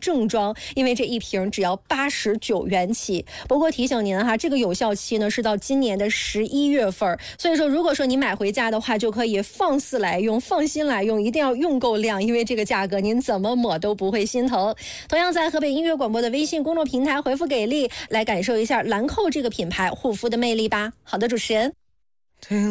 正装，因为这一瓶只要89元起。不过提醒您哈，这个有效期呢是到今年的11月份，所以说如果说你买回家的话，就可以放肆来用，放心来用，一定要用够量，因为这个价格您怎么抹都不会心疼。同样在河北音乐广播的微信公众平台回复给力，来感受一下兰蔻这个品牌护肤的魅力吧。好的，主持人。